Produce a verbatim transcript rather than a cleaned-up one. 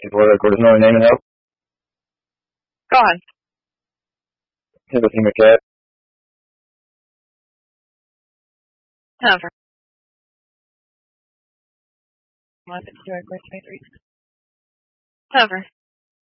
Before the record, no name and help. Go on. Timothy McCabe. Cover. one fifty-two, course twenty-three. Cover.